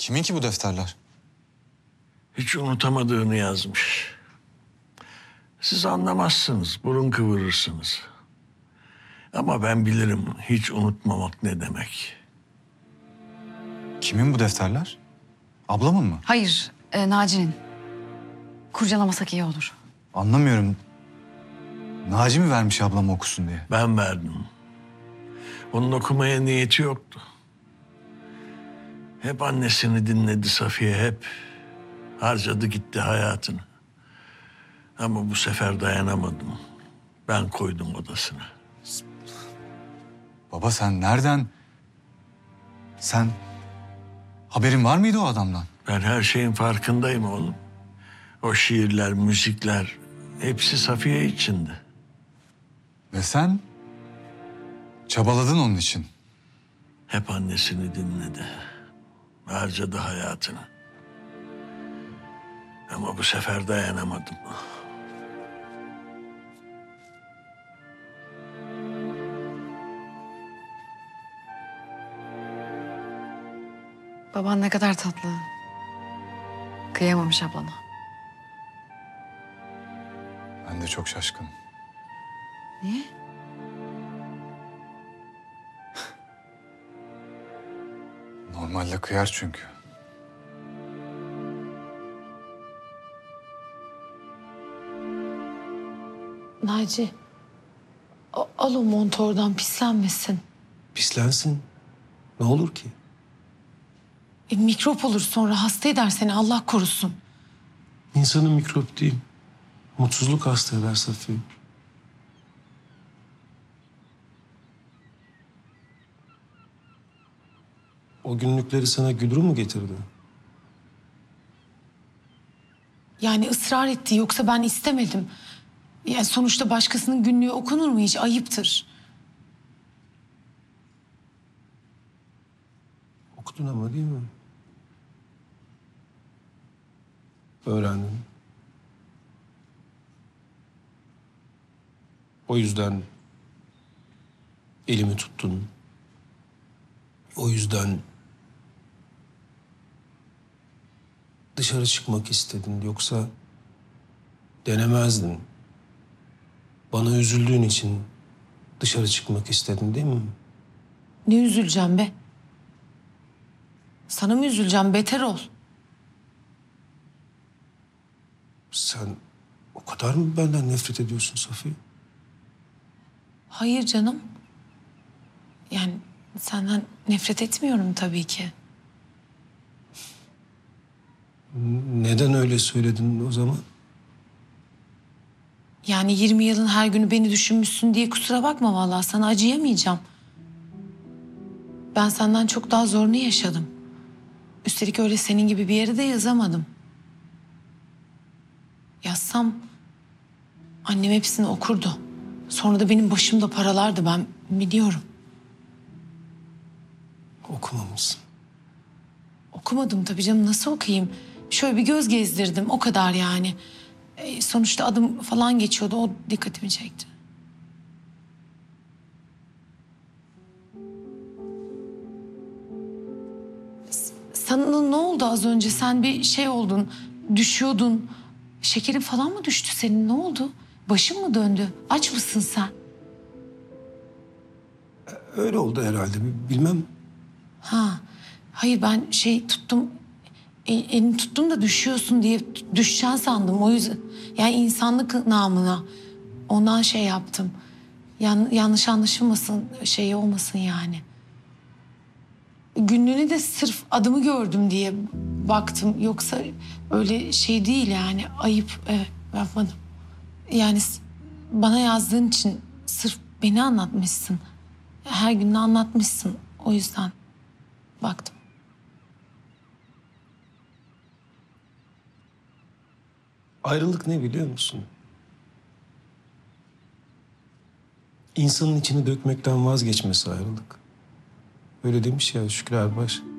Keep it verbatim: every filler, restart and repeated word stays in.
Kimin ki bu defterler? Hiç unutamadığını yazmış. Siz anlamazsınız, burun kıvırırsınız. Ama ben bilirim hiç unutmamak ne demek. Kimin bu defterler? Ablamın mı? Hayır, e, Naci'nin. Kurcalamasak iyi olur. Anlamıyorum. Naci mi vermiş ablama okusun diye? Ben verdim. Onun okumaya niyeti yoktu. Hep annesini dinledi Safiye, hep. Harcadı gitti hayatını. Ama bu sefer dayanamadım. Ben koydum odasına. Baba sen nereden? Sen haberin var mıydı o adamdan? Ben her şeyin farkındayım oğlum. O şiirler, müzikler hepsi Safiye içindi. Ve sen çabaladın onun için. Hep annesini dinledi. Harcadı hayatını. Ama bu sefer dayanamadım. Baban ne kadar tatlı. Kıyamamış ablana. Ben de çok şaşkınım. Niye? Normalde kıyar çünkü. Naci, a- al o montu oradan, pislenmesin. Pislensin. Ne olur ki? E, mikrop olur sonra, hasta eder seni, Allah korusun. İnsanın mikrop değil. Mutsuzluk hasta eder Safiye. O günlükleri sana Gülru mu getirdi? Yani ısrar etti, yoksa ben istemedim. Yani sonuçta başkasının günlüğü okunur mu hiç? Ayıptır. Okudun ama değil mi? Öğrendin. O yüzden elimi tuttun. O yüzden dışarı çıkmak istedin. Yoksa denemezdin. Bana üzüldüğün için dışarı çıkmak istedin değil mi? Ne üzüleceğim be? Sana mı üzüleceğim? Beter ol. Sen o kadar mı benden nefret ediyorsun Safiye? Hayır canım. Yani senden nefret etmiyorum tabii ki. Neden öyle söyledin o zaman? Yani yirmi yılın her günü beni düşünmüşsün diye kusura bakma vallahi, sana acıyamayacağım. Ben senden çok daha zorunu yaşadım. Üstelik öyle senin gibi bir yere de yazamadım. Yazsam annem hepsini okurdu. Sonra da benim başımda paralardı, ben biliyorum. Okumamışsın. Okumadım tabii canım, nasıl okuyayım? Şöyle bir göz gezdirdim, o kadar yani. E, sonuçta adım falan geçiyordu, o dikkatimi çekti. S- Sana ne oldu az önce? Sen bir şey oldun, düşüyordun. Şekerin falan mı düştü senin? Ne oldu? Başın mı döndü? Aç mısın sen? Öyle oldu herhalde. Bilmem. Ha, hayır ben şey tuttum, e, elini tuttum da düşüyorsun diye t- düşeceksin sandım. O yüzden yani insanlık namına ondan şey yaptım. Yan, yanlış anlaşılmasın, şey olmasın yani. Günlüğüne de sırf adımı gördüm diye baktım. Yoksa öyle şey değil yani, ayıp, evet, yapmadım. Yani s- bana yazdığın için sırf beni anlatmışsın. Her gün de anlatmışsın, o yüzden baktım. Ayrılık ne biliyor musun? İnsanın içini dökmekten vazgeçmesi ayrılık. Öyle demiş ya Şükrü Erbaş.